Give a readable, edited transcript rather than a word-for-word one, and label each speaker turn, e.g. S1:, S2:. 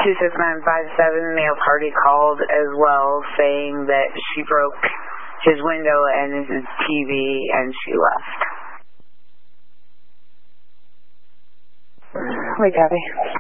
S1: 26957, male party called as well, saying that she broke his window and his TV, and she left. We copy.